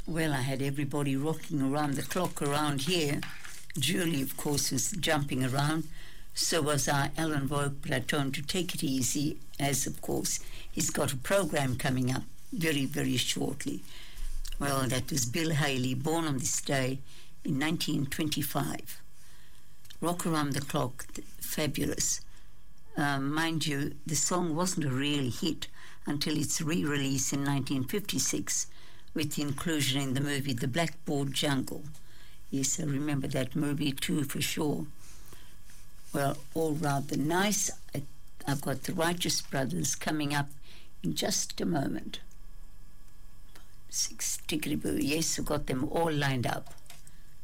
Well, I had everybody rocking around the clock around here. Julie, of course, was jumping around. So was Alan Vogt, but I told him to take it easy, as, of course, he's got a program coming up very, very shortly. Well, that was Bill Haley, born on this day in 1925. Rock Around the Clock, fabulous. Mind you, the song wasn't a real hit until its re-release in 1956 with the inclusion in the movie The Blackboard Jungle. Yes, I remember that movie too, for sure. Well, all rather nice. I've got the Righteous Brothers coming up in just a moment. 6 tickety-boo. Yes, I've got them all lined up.